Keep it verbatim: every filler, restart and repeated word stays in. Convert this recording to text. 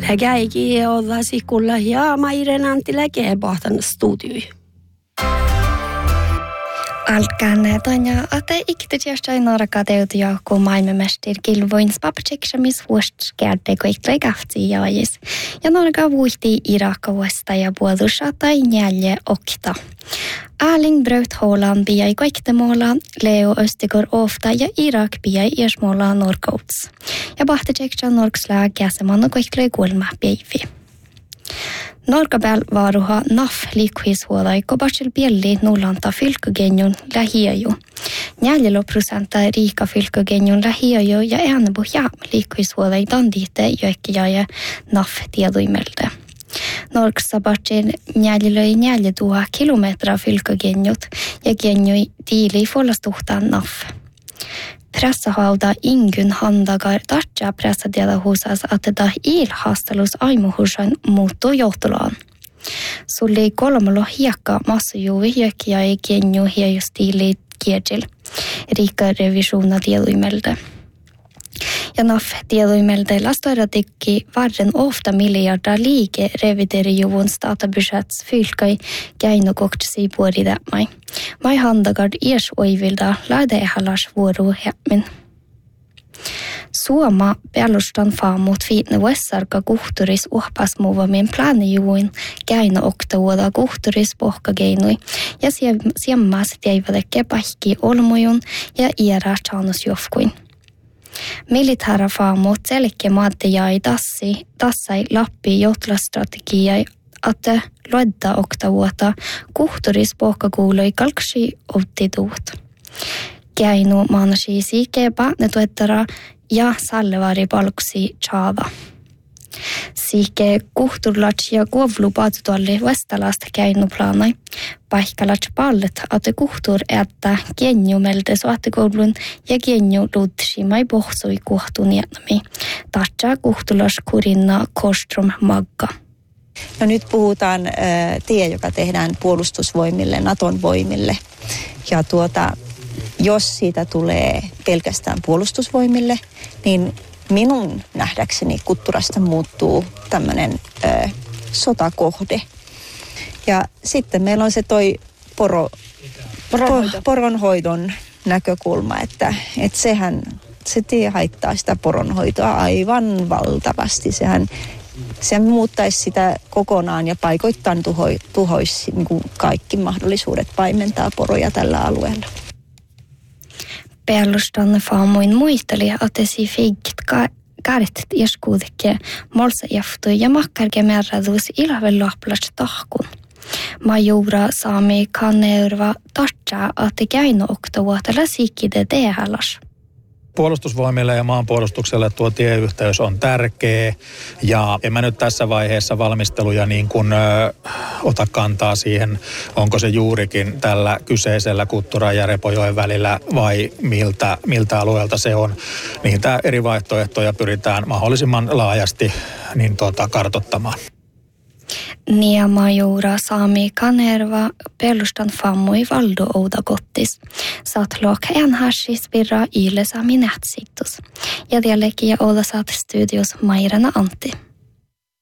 Läkäikin olla sikulla ja mairen anti läkeä pohtan studioi. Alkan tanja ate iktiästä norka teutuja kun maailmanmestir kilvoin spapcheksamis vuoskärde koiklai kahti jaajis. Ja norka vuhti Irakka vuosta ja puolussa tai njälje okta. Erling Braut Haaland biai koiktemåla, Leo Östegård ofta ja Irak biai ersmåla norkouts. Ja bahtecheksa norkslag jäsemanna koiklai kulma biaivi. Norkabel varuha naf liikkuishuolai kobasil bielli nullanta fylkkögenjun lähiöju. Neljälo prosenta riika fylkkögenjun lähiöju ja äänebo ja liikkuishuolai dandite joikkijaja naf tieduimeltä. Norksa batil neljälöi neljätuha kilometra fylkkögenjut ja genjui tiili fuolastuhtaan naf. Pressahauda ingyn handagar tartja pressadiela husas ateda ilhastelus aimuhusan muuttuu johtolaan. Sulli kolmalo hiekka massajuvi jökkiä ei genju hiejustiili kiedjil. Riikka revisiona tieduimeltä. Ja naf tieduimeltä lastoiratikki varren ofta miljarda liike reviderijuvun statabudgets fylkai käinokoktisi puolidämai. Mai handagard ies oivilda laideehalas vuoru hemmin. Suoma pelustan faamut viitne vuessarka kuhturis uhpasmuvamin plaanijuin käino oktavuoda kuhturis pohkageinui ja siemmaas teiväleke pahki olmujun ja iera chanusjofkuin. Militaara faamut selkeä maattejai tassi, tassai lappi joutlastrategiai att luodda oktavuota kuhturis pohkakuului kalksi ottituut. Käinu maanasi siikeepä ne tuettara ja sallevari palksi chava. Siike kuhturlats ja kuovlu paatutalli vestalasta käinuplaanai. Paikkalats pallet ate kuhtur että genjumeltä suattikoulun ja genju luutsimai pohsui kuhtun jätnami. Tatsa kuhturlas kurinna kostrom magga. No nyt puhutaan äh, tie, joka tehdään puolustusvoimille, Naton voimille. Ja tuota, jos siitä tulee pelkästään puolustusvoimille, niin minun nähdäkseni Kutturasta muuttuu tämmöinen äh, sotakohde. Ja sitten meillä on se toi poro, Poronhoito. poronhoidon näkökulma, että, että sehän, se tie haittaa sitä poronhoitoa aivan valtavasti. Sehän Se muuttaisi sitä kokonaan ja paikoittain tuho, tuhoisi niin kuin kaikki mahdollisuudet paimentaa poroja tällä alueella. Pelustan faamuin muisteli, että si figit kärtet ieskuudekke molsa jaftui ja makkarke merradus ilhavel lahplats tahkun. Majura saami kanneurva tartsaa, että käino oktavuotella sikkide tehallas. Puolustusvoimille ja maanpuolustukselle tuo tieyhteys on tärkeä ja en mä nyt tässä vaiheessa valmisteluja niin kuin ö, ota kantaa siihen, onko se juurikin tällä kyseisellä Kutturan ja Repojoen välillä vai miltä, miltä alueelta se on. Niitä eri vaihtoehtoja pyritään mahdollisimman laajasti niin tuota, kartoittamaan. Nia majura saami kanerva pelustan fammui valdo ouda gottis. Saat loka en hassis virra yle saami nätsitus. Ja dialekki ja olla saat studios Mairena Antti.